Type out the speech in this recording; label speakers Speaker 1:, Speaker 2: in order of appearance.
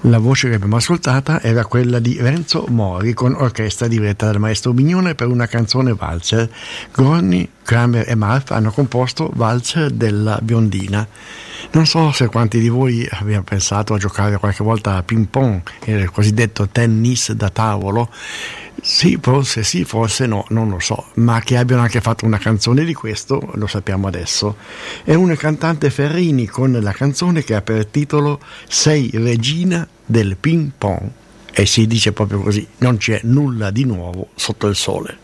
Speaker 1: La voce che abbiamo ascoltata era quella di Renzo Mori con orchestra diretta dal maestro Bignone per una canzone valzer. Gorny, Kramer e Marf hanno composto Valzer della biondina. Non so se quanti di voi abbiano pensato a giocare qualche volta a ping pong, il cosiddetto tennis da tavolo. Sì, forse no, non lo so, ma che abbiano anche fatto una canzone di questo lo sappiamo adesso. È una cantante Ferrini con la canzone che ha per titolo Sei regina del ping pong, e si dice proprio così, non c'è nulla di nuovo sotto il sole.